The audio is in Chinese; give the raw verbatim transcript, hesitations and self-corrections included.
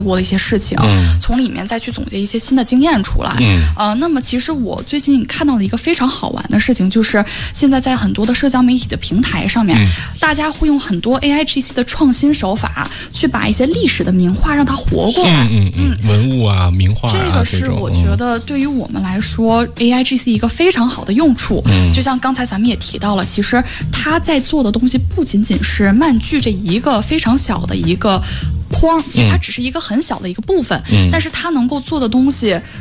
过的一些事情，嗯、从里面再去总结一些新的经验出来。嗯、呃，那么其实我最近看到了一个非常好玩的事情，就是现在在很多的社交媒体的平台上面，嗯、大家会用很多 A I G C 的创新手法，去把一些历史的名画让它活过来。 嗯嗯嗯，文物啊，名画啊， 这个是我觉得对于我们来说、嗯、A I G C 一个非常好的用处。嗯，就像刚才咱们也提到了，其实他在做的东西不仅仅是漫剧这一个非常小的一个框，其实它只是一个很小的一个部分，嗯、但是它能够做的东西